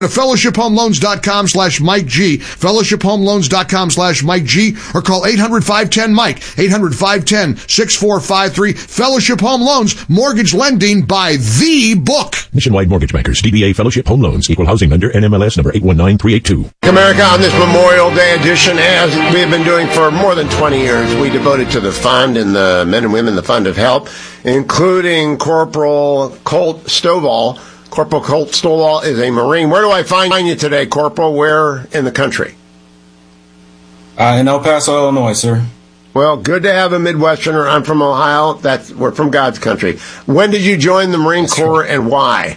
to fellowshiphomeloans.com/Mike G, fellowshiphomeloans.com/Mike G, or call 800-510-MIKE, 800-510-6453. Fellowship Home Loans, mortgage lending by the book. Nationwide Mortgage Bankers, DBA Fellowship Home Loans, Equal Housing Lender, NMLS number 819382. America, on this Memorial Day edition, as we have been doing for more than 20 years, we devoted to the fund and the men and women, the Fund of Help, including Corporal Colt Stovall. Corporal Colt Stovall is a Marine. Where do I find you today, Corporal? Where in the country? In El Paso, Illinois, sir. Well, good to have a Midwesterner. I'm from Ohio. We're from God's country. When did you join the Marine Corps and why?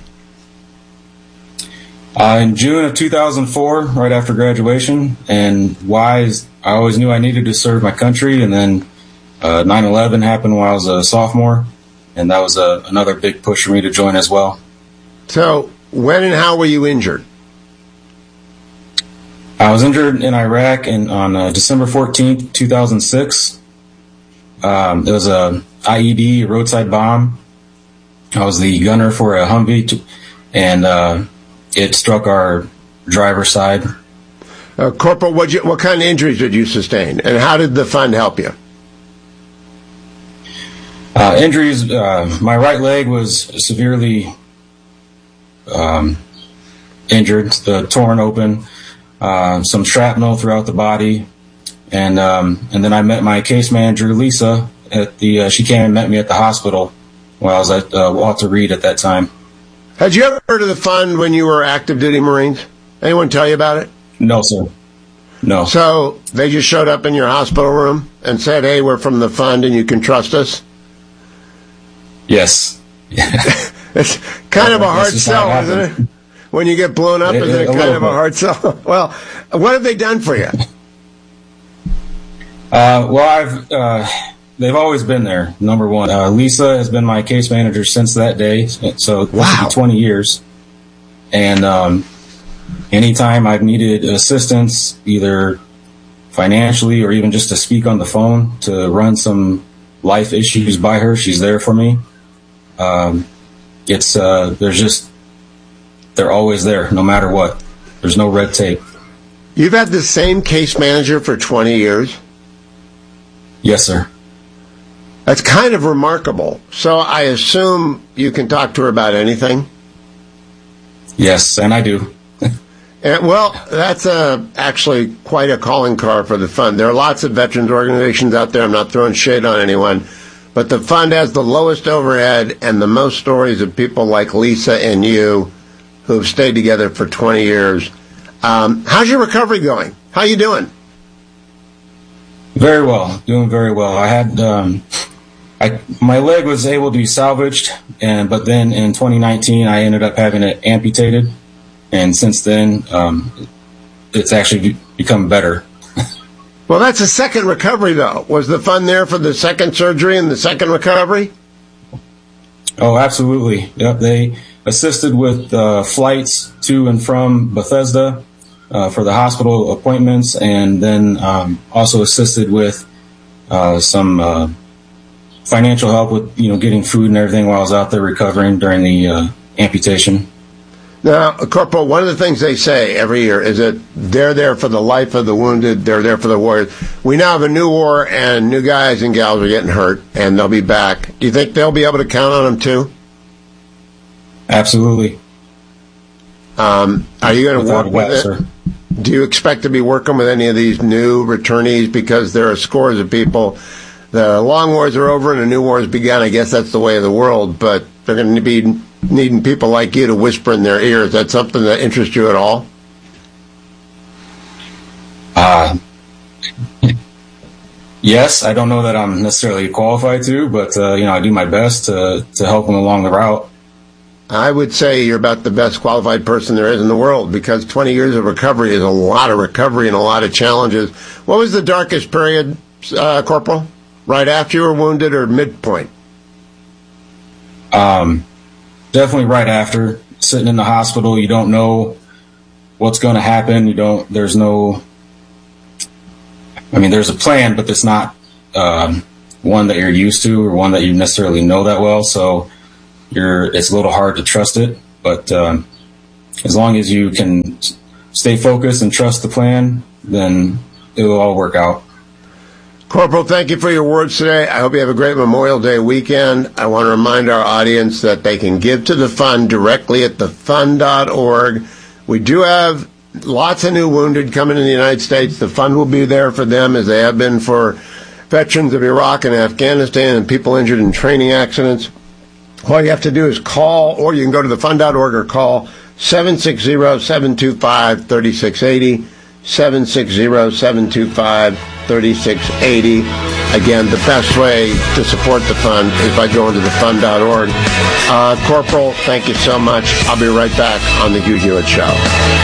In June of 2004, right after graduation. And why is I always knew I needed to serve my country. And then 9/11 happened while I was a sophomore. And that was another big push for me to join as well. So, when and how were you injured? I was injured in Iraq on December 14th, 2006. It was a IED, a roadside bomb. I was the gunner for a Humvee, and it struck our driver's side. Corporal, what kind of injuries did you sustain, and how did the fund help you? Injuries, my right leg was severely injured, torn open, some shrapnel throughout the body, and then I met my case manager, Lisa, she came and met me at the hospital while I was at Walter Reed at that time. Had you ever heard of the fund when you were active duty Marines? Anyone tell you about it? No, sir. No. So they just showed up in your hospital room and said, "Hey, we're from the fund and you can trust us"? Yes. It's kind of a hard sell, isn't it? When you get blown up, isn't it kind of a hard sell? Well, what have they done for you? They've always been there, number one. Lisa has been my case manager since that day, so this will be 20 years. And anytime I've needed assistance, either financially or even just to speak on the phone, to run some life issues by her, she's there for me. They're always there, no matter what. There's no red tape. You've had the same case manager for 20 years? Yes, sir. That's kind of remarkable. So I assume you can talk to her about anything? Yes, and I do. Well, that's actually quite a calling card for the fund. There are lots of veterans organizations out there. I'm not throwing shade on anyone. But the fund has the lowest overhead and the most stories of people like Lisa and you who have stayed together for 20 years. How's your recovery going? How you doing? Very well. Doing very well. I had my leg was able to be salvaged, but then in 2019 I ended up having it amputated, and since then it's actually become better. Well, that's a second recovery, though. Was the fund there for the second surgery and the second recovery? Oh, absolutely. Yep, they assisted with flights to and from Bethesda for the hospital appointments, and then also assisted with some financial help with getting food and everything while I was out there recovering during the amputation. Now, Corporal, one of the things they say every year is that they're there for the life of the wounded, they're there for the warriors. We now have a new war, and new guys and gals are getting hurt, and they'll be back. Do you think they'll be able to count on them, too? Absolutely. Are you going to work with it? Sir. Do you expect to be working with any of these new returnees? Because there are scores of people. The long wars are over and the new wars began. I guess that's the way of the world, but they're going to be needing people like you to whisper in their ears. Is that something that interests you at all? Yes, I don't know that I'm necessarily qualified to, but I do my best to help them along the route. I would say you're about the best qualified person there is in the world, because 20 years of recovery is a lot of recovery and a lot of challenges. What was the darkest period, Corporal? Right after you were wounded or midpoint? Definitely right after. Sitting in the hospital, you don't know what's going to happen. There's a plan, but it's not one that you're used to or one that you necessarily know that well. So it's a little hard to trust it. But as long as you can stay focused and trust the plan, then it will all work out. Corporal, thank you for your words today. I hope you have a great Memorial Day weekend. I want to remind our audience that they can give to the fund directly at thefund.org. We do have lots of new wounded coming in the United States. The fund will be there for them as they have been for veterans of Iraq and Afghanistan and people injured in training accidents. All you have to do is call, or you can go to thefund.org or call 760-725-3680. 760-725-3680. Again, the best way to support the fund is by going to thefund.org. Corporal, thank you so much. I'll be right back on the Hugh Hewitt Show.